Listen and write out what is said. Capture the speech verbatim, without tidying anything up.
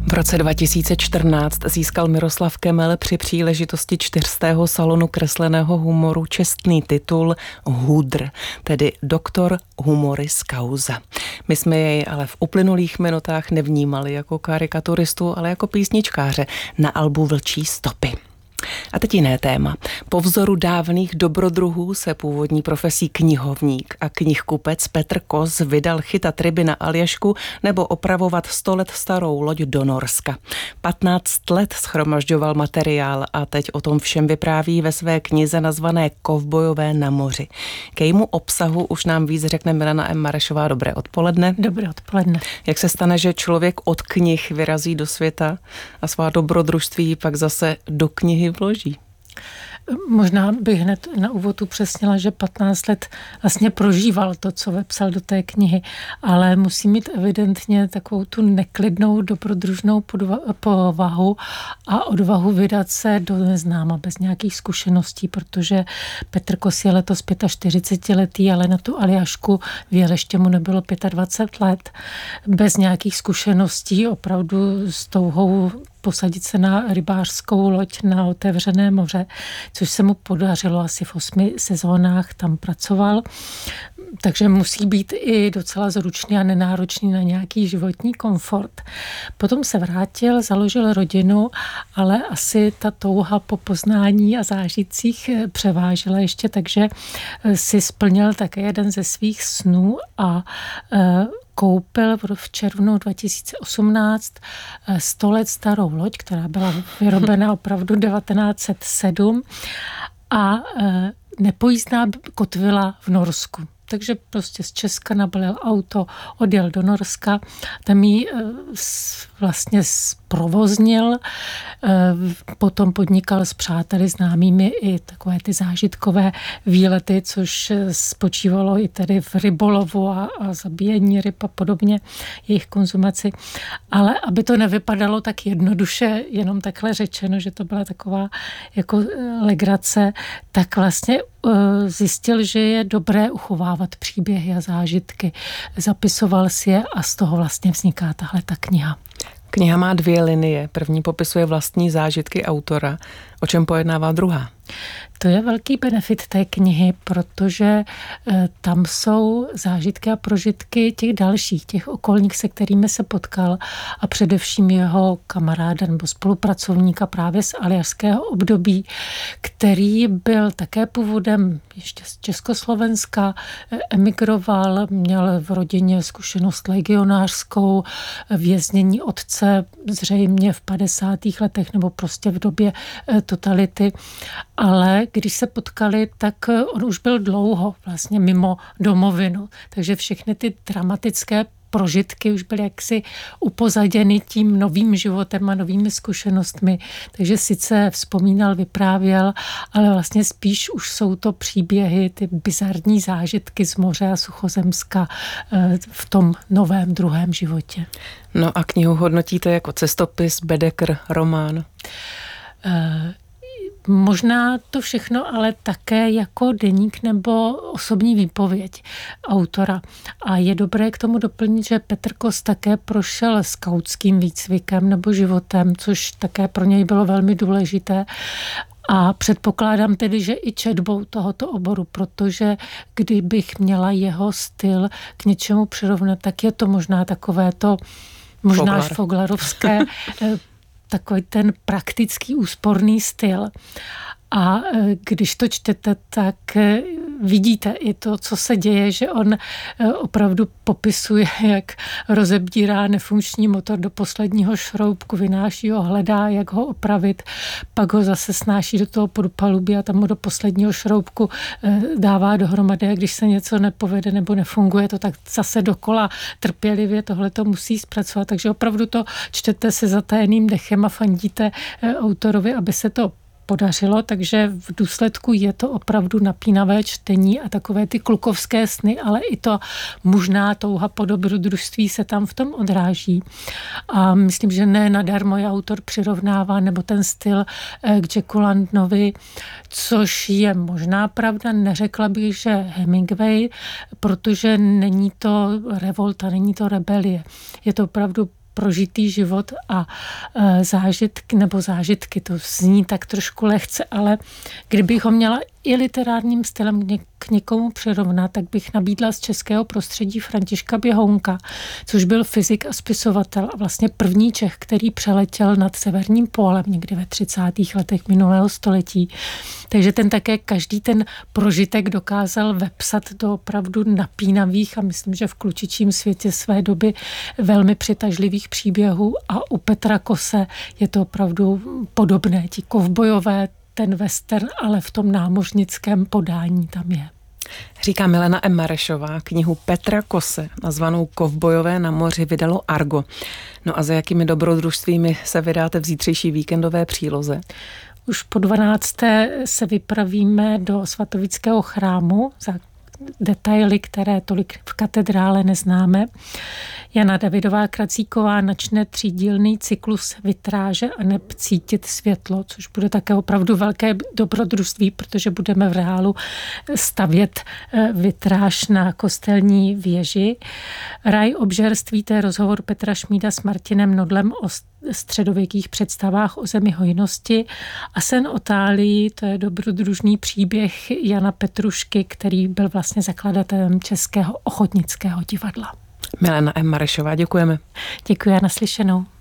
V roce dva tisíce čtrnáct získal Miroslav Kemel při příležitosti čtyřstého salonu kresleného humoru čestný titul Hudr, tedy doktor humoris causa. My jsme jej ale v uplynulých minutách nevnímali jako karikaturistu, ale jako písničkáře na albu Vlčí stopy. A teď jiné téma. Po vzoru dávných dobrodruhů se původní profesí knihovník a knihkupec Petr Kos vydal chytat ryby na Aljašku nebo opravovat sto let starou loď do Norska. patnáct let shromažďoval materiál a teď o tom všem vypráví ve své knize nazvané Kovbojové na moři. K jejímu obsahu už nám víc řekne Milena M. Marešová. Dobré odpoledne. Dobré odpoledne. Jak se stane, že člověk od knih vyrazí do světa a svá dobrodružství pak zase do knihy vloží? Možná bych hned na úvod upřesnila, že patnáct let vlastně prožíval to, co vepsal do té knihy, ale musí mít evidentně takovou tu neklidnou, dobrodružnou povahu a odvahu vydat se do neznáma bez nějakých zkušeností, protože Petr Kos je letos čtyřicetiletý, ale na tu Aljašku věl ještě mu nebylo dvacet pět let. Bez nějakých zkušeností, opravdu s touhou posadit se na rybářskou loď na otevřené moře, což se mu podařilo asi v osmi sezónách, tam pracoval. Takže musí být i docela zručný a nenáročný na nějaký životní komfort. Potom se vrátil, založil rodinu, ale asi ta touha po poznání a zážitcích převážila ještě, takže si splnil také jeden ze svých snů a koupil v červnu dva tisíce osmnáct sto let starou loď, která byla vyrobena opravdu devatenáct set sedm a nepojízdná kotvila v Norsku. Takže prostě z Česka nabalil auto, odjel do Norska, tam ji vlastně provoznil, potom podnikal s přáteli známými i takové ty zážitkové výlety, což spočívalo i tedy v rybolovu a, a zabíjení ryb a podobně, jejich konzumaci. Ale aby to nevypadalo tak jednoduše, jenom takhle řečeno, že to byla taková jako legrace, tak vlastně zjistil, že je dobré uchovávat příběhy a zážitky. Zapisoval si je a z toho vlastně vzniká tahle ta kniha. Kniha má dvě linie. První popisuje vlastní zážitky autora. O čem pojednává druhá? To je velký benefit té knihy, protože tam jsou zážitky a prožitky těch dalších, těch okolních, se kterými se potkal a především jeho kamaráda nebo spolupracovníka právě z aljašského období, který byl také původem ještě z Československa, emigroval, měl v rodině zkušenost legionářskou, věznění otce zřejmě v padesátých letech nebo prostě v době totality, ale když se potkali, tak on už byl dlouho vlastně mimo domovinu, takže všechny ty dramatické prožitky už byly jaksi upozaděny tím novým životem a novými zkušenostmi. Takže sice vzpomínal, vyprávěl, ale vlastně spíš už jsou to příběhy, ty bizarní zážitky z moře a Suchozemska v tom novém druhém životě. No a knihu hodnotíte jako cestopis, Bedekr, román? Uh, Možná to všechno, ale také jako deník nebo osobní výpověď autora. A je dobré k tomu doplnit, že Petr Kos také prošel skautským výcvikem nebo životem, což také pro něj bylo velmi důležité. A předpokládám tedy, že i četbou tohoto oboru, protože kdybych měla jeho styl k něčemu přirovnat, tak je to možná takové to, možná až foglarovské, takový ten praktický úsporný styl. A když to čtete, tak vidíte i to, co se děje, že on opravdu popisuje, jak rozebírá nefunkční motor do posledního šroubku, vynáší ho, hledá, jak ho opravit, pak ho zase snáší do toho podpalubí a tam ho do posledního šroubku dává dohromady a když se něco nepovede nebo nefunguje to, tak zase dokola trpělivě tohle to musí zpracovat. Takže opravdu to čtete se zatajeným dechem a fandíte autorovi, aby se to podařilo, takže v důsledku je to opravdu napínavé čtení a takové ty klukovské sny, ale i to možná touha po dobrodružství se tam v tom odráží. A myslím, že ne nadarmo je autor přirovnává, nebo ten styl k Jacku Londonovi, což je možná pravda, neřekla bych, že Hemingway, protože není to revolta, není to rebelie. Je to opravdu prožitý život a zážitky, nebo zážitky, to zní tak trošku lehce, ale kdybych ho měla i literárním stylem k někomu přirovnat, tak bych nabídla z českého prostředí Františka Běhounka, což byl fyzik a spisovatel a vlastně první Čech, který přeletěl nad severním pólem někdy ve třicátých letech minulého století. Takže ten také každý ten prožitek dokázal vepsat do opravdu napínavých a myslím, že v klučičím světě své doby velmi přitažlivých příběhů a u Petra Kose je to opravdu podobné. Ti kovbojové, ten western, ale v tom námořnickém podání tam je. Říká Milena M. Marešová. Knihu Petra Kose, nazvanou Kovbojové na moři, vydalo Argo. No a za jakými dobrodružstvími se vydáte v zítřejší víkendové příloze? Už po dvanácté se vypravíme do svatovického chrámu za detaily, které tolik v katedrále neznáme. Jana Davidová Kracíková načne třídílný cyklus vitráže a neb cítit světlo, což bude také opravdu velké dobrodružství, protože budeme v reálu stavět vitráž na kostelní věži. Raj obžerství, to je rozhovor Petra Šmída s Martinem Nodlem o středověkých představách o zemi hojnosti. A Sen Otálii, to je dobrodružný příběh Jana Petrušky, který byl vlastně zakladatelem Českého ochotnického divadla. Milena M. Marešová, děkujeme. Děkuji a naslyšenou.